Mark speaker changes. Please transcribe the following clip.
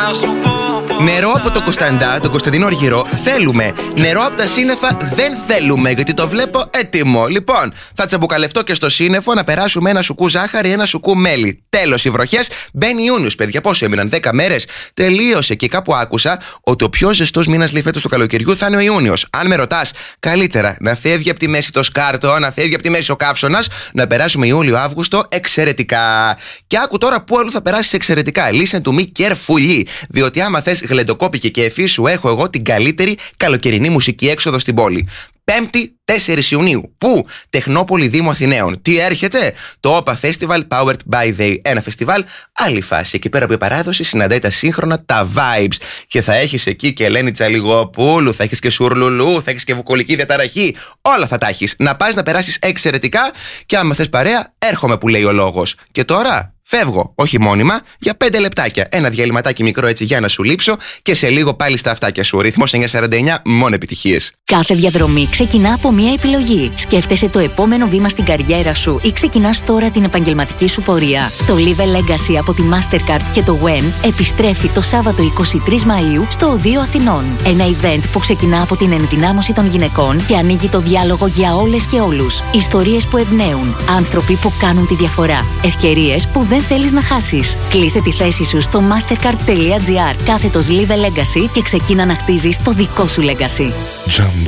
Speaker 1: Νερό από το Κωνσταντά, τον Κωνσταντίνο Αργυρό, θέλουμε. Νερό από τα σύννεφα δεν θέλουμε, γιατί το βλέπω έτοιμο. Λοιπόν, θα τσαμπουκαλευτώ και στο σύννεφο να περάσουμε ένα σουκού ζάχαρη, ένα σουκού μέλι. Τέλος οι βροχές, μπαίνει Ιούνιος, παιδιά. Πόσο έμειναν, 10 μέρες. Τελείωσε. Και κάπου άκουσα ότι ο πιο ζεστός μήνας λέει φέτος του καλοκαιριού θα είναι ο Ιούνιος. Αν με ρωτάς, καλύτερα να φεύγει από τη μέση το σκάρτο, να φεύγει από τη μέση ο καύσωνας, να περάσουμε Ιούλιο-Αύγουστο εξαιρετικά. Και άκου τώρα πού αλλού θα περάσεις εξαιρετικά. Listen to me carefully. Διότι άμα θες γλεντοκόπηκε και εφή σου, έχω εγώ την καλύτερη καλοκαιρινή μουσική έξοδο στην πόλη. 5η 4 Ιουνίου. Πού? Τεχνόπολη Δήμου Αθηναίων. Τι έρχεται? Το OPA Festival Powered by They. Ένα φεστιβάλ, άλλη φάση. Εκεί πέρα από η παράδοση συναντάει τα σύγχρονα, τα vibes. Και θα έχεις εκεί και Ελένη Τσαλιγοπούλου, θα έχεις και Σουρλουλού, θα έχεις και βουκολική διαταραχή. Όλα θα τα έχεις. Να πας να περάσεις εξαιρετικά και άμα θες παρέα, έρχομαι που λέει ο λόγος. Και τώρα φεύγω, όχι μόνιμα, για 5 λεπτάκια. Ένα διαλυματάκι μικρό έτσι για να σου λείψω και σε λίγο πάλι στα αυτάκια σου. Ρυθμός 949, μόνο επιτυχίες.
Speaker 2: Κάθε διαδρομή ξεκινά από μία επιλογή. Σκέφτεσαι το επόμενο βήμα στην καριέρα σου ή ξεκινάς τώρα την επαγγελματική σου πορεία. Το Live a Legacy από τη Mastercard και το WEN επιστρέφει το Σάββατο 23 Μαΐου στο Οδείο Αθηνών. Ένα event που ξεκινά από την ενδυνάμωση των γυναικών και ανοίγει το διάλογο για όλες και όλους. Ιστορίες που εμπνέουν, άνθρωποι που κάνουν τη διαφορά, ευκαιρίες που δεν θέλεις να χάσεις. Κλείσε τη θέση σου στο mastercard.gr /Live a Legacy και ξεκίνα να χτίζεις το δικό σου legacy.
Speaker 3: Jumbo.